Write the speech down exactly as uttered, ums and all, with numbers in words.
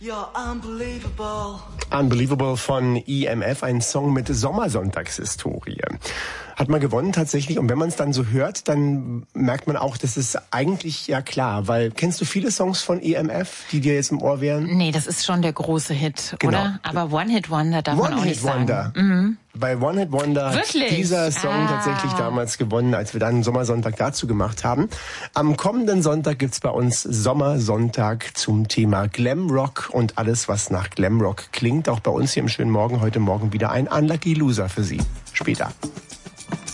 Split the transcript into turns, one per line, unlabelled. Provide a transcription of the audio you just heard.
You're unbelievable.
Unbelievable von E M F, ein Song mit Sommersonntagshistorie. Hat man gewonnen tatsächlich, und wenn man es dann so hört, dann merkt man auch, das ist eigentlich ja klar, weil kennst du viele Songs von E M F, die dir jetzt im Ohr wären?
Nee, das ist schon der große Hit,
Genau.
oder? Aber One-Hit-Wonder darf
One
man auch
Hit
nicht sagen.
Wonder.
Mhm.
Bei One Hit Wonder
Wirklich?
hat dieser Song
Ah.
tatsächlich damals gewonnen, als wir dann einen Sommersonntag dazu gemacht haben. Am kommenden Sonntag gibt's bei uns Sommersonntag zum Thema Glamrock und alles, was nach Glamrock klingt. Auch bei uns hier im schönen Morgen heute Morgen wieder ein Unlucky Loser für Sie. Später.